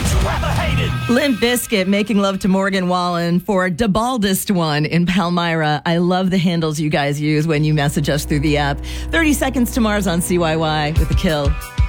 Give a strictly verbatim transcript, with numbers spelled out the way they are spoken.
you rather hated? Limp Bizkit making love to Morgan Wallen for the baldest one in Palmyra. I love the handles you guys use when you message us through the app. thirty seconds to Mars on C Y Y with The Kill.